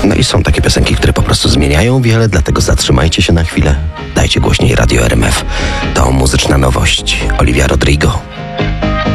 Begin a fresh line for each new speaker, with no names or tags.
No i są takie piosenki, które po prostu zmieniają wiele, dlatego zatrzymajcie się na chwilę. Dajcie głośniej Radio RMF. To muzyczna nowość. Olivia Rodrigo.